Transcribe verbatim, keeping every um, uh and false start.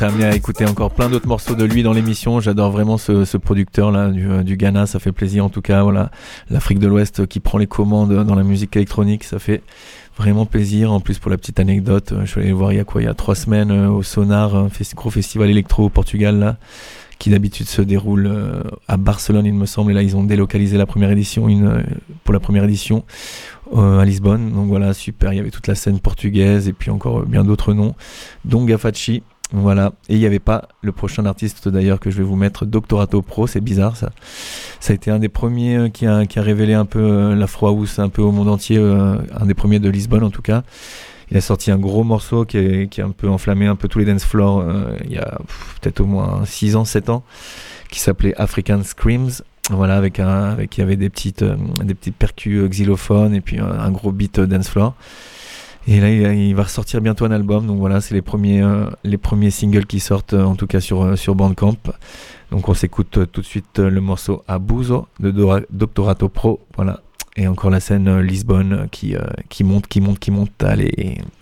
amené à écouter encore plein d'autres morceaux de lui dans l'émission. J'adore vraiment ce, ce producteur là du, du Ghana, ça fait plaisir en tout cas. Voilà, l'Afrique de l'Ouest qui prend les commandes dans la musique électronique, ça fait vraiment plaisir. En plus, pour la petite anecdote, je suis allé le voir il y a quoi, il y a trois semaines au Sonar, un festi- gros festival électro au Portugal là, qui d'habitude se déroule euh, à Barcelone, il me semble. Et là, ils ont délocalisé la première édition, une, euh, pour la première édition euh, à Lisbonne. Donc voilà, super. Il y avait toute la scène portugaise et puis encore euh, bien d'autres noms, dont Gafachi. Voilà. Et il n'y avait pas le prochain artiste d'ailleurs que je vais vous mettre, Doctorato Pro. C'est bizarre ça. Ça a été un des premiers euh, qui, a, qui a révélé un peu euh, l'Afro House un peu au monde entier, euh, un des premiers de Lisbonne en tout cas. Il a sorti un gros morceau qui, est, qui a un peu enflammé un peu tous les dance floors euh, il y a pff, peut-être au moins six ans, sept ans, qui s'appelait African Screams. Voilà, avec un, avec, il y avait des petites, euh, des petits percus xylophones et puis un, un gros beat euh, dance floor. Et là, il, il va ressortir bientôt un album. Donc voilà, c'est les premiers, euh, les premiers singles qui sortent, euh, en tout cas sur, euh, sur Bandcamp. Donc on s'écoute euh, tout de suite euh, le morceau Abuso de Dora, Doctorato Pro. Voilà. Et encore la scène euh, Lisbonne euh, qui, euh, qui monte, qui monte, qui monte. Allez.